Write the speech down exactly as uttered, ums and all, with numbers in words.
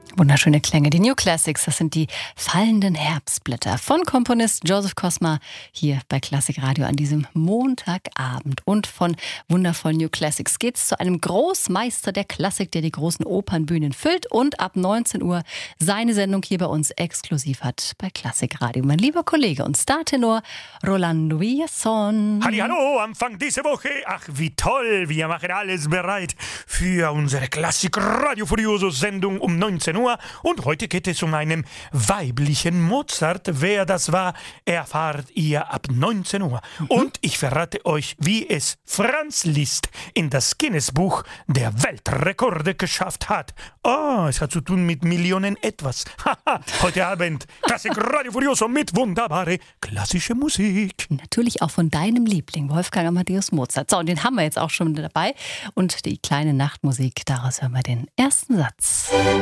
Wunderschöne Klänge, die New Classics, das sind die fallenden Herbstblätter von Komponist Joseph Kosma hier bei Klassik Radio an diesem Montagabend. Und von wundervollen New Classics geht's zu einem Großmeister der Klassik, der die großen Opernbühnen füllt und ab neunzehn Uhr seine Sendung hier bei uns exklusiv hat bei Klassik Radio. Mein lieber Kollege und Startenor Rolando Villazón. Hallihallo, Anfang dieser Woche. Ach, wie toll, wir machen alles bereit für unsere Klassik Radio Furioso Sendung um neunzehn Uhr. Und heute geht es um einen weiblichen Mozart. Wer das war, erfahrt ihr ab neunzehn Uhr. Mhm. Und ich verrate euch, wie es Franz Liszt in das Guinness-Buch der Weltrekorde geschafft hat. Oh, es hat zu tun mit Millionen etwas. Haha, heute Abend Klassik Radio Furioso mit wunderbare klassische Musik. Natürlich auch von deinem Liebling, Wolfgang Amadeus Mozart. So, und den haben wir jetzt auch schon dabei. Und die kleine Nachtmusik, daraus hören wir den ersten Satz.